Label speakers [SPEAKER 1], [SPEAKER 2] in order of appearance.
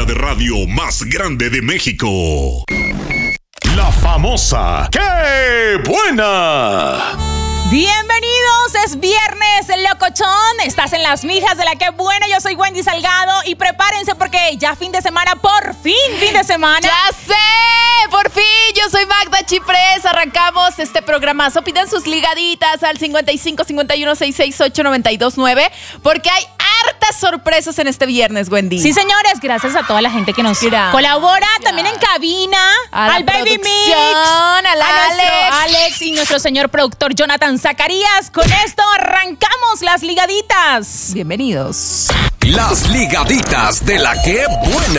[SPEAKER 1] de radio más grande de México.
[SPEAKER 2] La famosa ¡Qué buena!
[SPEAKER 3] Bienvenidos, es viernes, el locochón. Estás en las mijas de la Qué Buena. Yo soy Wendy Salgado y prepárense porque ya fin de semana, por fin fin de semana.
[SPEAKER 4] ¡Ya sé! ¡Por fin! Yo soy Magda Chiprés. Arrancamos este programazo. Pidan sus ligaditas al 55 51 668 929 porque hay hartas sorpresas en este viernes, Wendy.
[SPEAKER 3] Sí, señores, gracias a toda la gente que nos colabora. También en cabina, al Baby Mix,
[SPEAKER 4] al
[SPEAKER 3] Alex y nuestro señor productor Jonathan Zacarías. Con esto arrancamos las ligaditas.
[SPEAKER 4] Bienvenidos.
[SPEAKER 1] Las ligaditas de la Qué Buena.